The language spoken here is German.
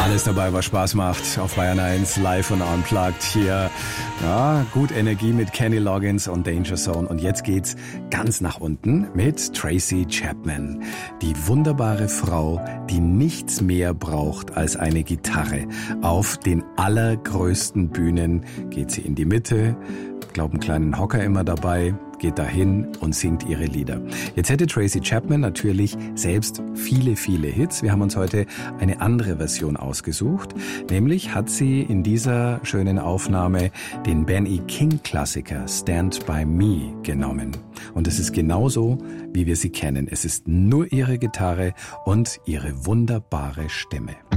Alles dabei, was Spaß macht. Auf Bayern 1 live und unplugged hier. Ja, gut Energie mit Kenny Loggins und Danger Zone. Und jetzt geht's ganz nach unten mit Tracy Chapman. Die wunderbare Frau, die nichts mehr braucht als eine Gitarre. Auf den allergrößten Bühnen geht sie in die Mitte. Ich glaube, einen kleinen Hocker immer dabei, geht dahin und singt ihre Lieder. Jetzt hätte Tracy Chapman natürlich selbst viele, viele Hits. Wir haben uns heute eine andere Version ausgesucht. Nämlich hat sie in dieser schönen Aufnahme den Benny King-Klassiker Stand By Me genommen. Und es ist genauso, wie wir sie kennen. Es ist nur ihre Gitarre und ihre wunderbare Stimme.